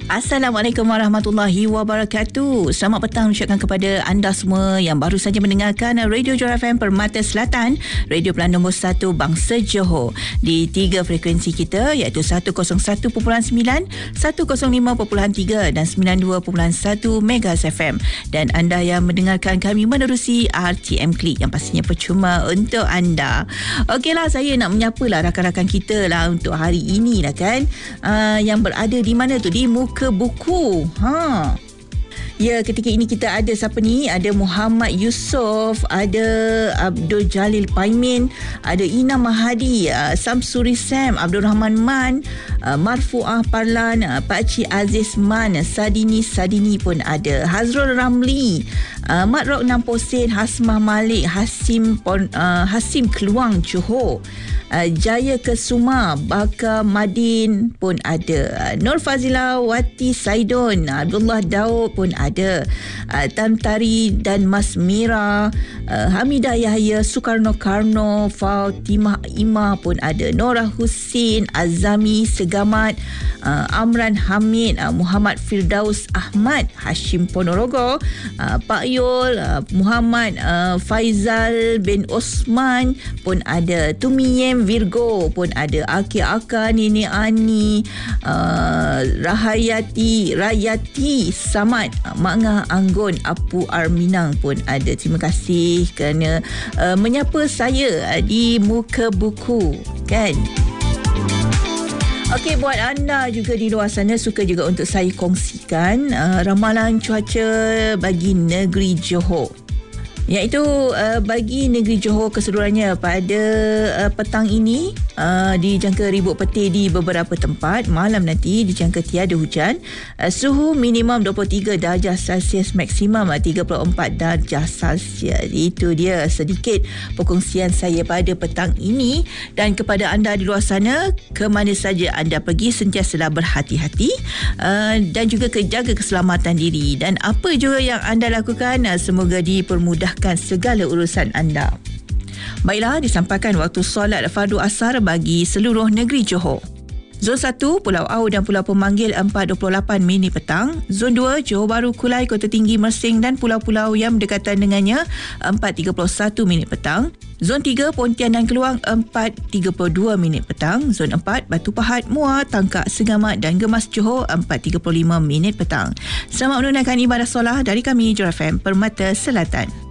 Assalamualaikum warahmatullahi wabarakatuh. Selamat petang ucapkan kepada anda semua yang baru saja mendengarkan Radio Johor FM Permata Selatan, radio pilihan nombor 1 Bangsa Johor di 3 frekuensi kita iaitu 101.9, 105.3 dan 92.1 MHz FM. Dan anda yang mendengarkan kami menerusi RTM Klik yang pastinya percuma untuk anda. Okeylah, saya nak menyapalah rakan-rakan kita lah untuk hari ini lah kan. Yang berada di mana tu? Di Muka Buku. Ya, ketika ini kita ada siapa ni? Ada Muhammad Yusof, ada Abdul Jalil Paimin, ada Ina Mahadi, Samsuri Sam, Abdul Rahman Man, Marfuah Parlan, Pakcik Aziz Man, Sadini pun ada, Hazrul Ramli, Mat Rok Namposin, Hasmah Malik, Hasim Keluang Johor, Jaya Kesuma, Baka Madin pun ada, Nur Fazila Wati Saidon, Abdullah Daud pun ada, Tan Tari dan Mas Mira, Hamidah Yahya, Sukarno Karno, Fatimah Ima pun ada, Nora Husin, Azami Segamat, Amran Hamid, Muhammad Firdaus Ahmad, Hashim Ponorogo, Pak Yul, Muhammad Faizal bin Osman pun ada, Tumiem Virgo pun ada, Aki Aka, Nini Ani, Rayati Samad, Mak Ngah Anggun, Apu Arminang pun ada. Terima kasih kerana menyapa saya di Muka Buku kan. Okey, buat anda juga di luar sana, suka juga untuk saya kongsikan ramalan cuaca bagi negeri Johor. Iaitu bagi negeri Johor keseluruhannya pada petang ini dijangka ribut petir di beberapa tempat. Malam nanti dijangka tiada hujan. Suhu minimum 23 darjah Celsius, maksimum 34 darjah Celsius. Itu dia sedikit perkongsian saya pada petang ini. Dan kepada anda di luar sana, ke mana saja anda pergi, sentiasalah berhati-hati dan juga jaga keselamatan diri. Dan apa juga yang anda lakukan, semoga dipermudahkan segala urusan anda. Baiklah, disampaikan waktu solat fardu asar bagi seluruh negeri Johor. Zon 1, Pulau Au dan Pulau Pemanggil 4.28 minit petang. Zon 2, Johor Bahru, Kulai, Kota Tinggi, Mersing dan pulau-pulau yang berdekatan dengannya 4.31 minit petang. Zon 3, Pontian dan Keluang 4.32 minit petang. Zon 4, Batu Pahat, Muar, Tangkak, Segamat dan Gemas Johor 4.35 minit petang. Selamat menunaikan ibadah solat dari kami Johor FM Permata Selatan.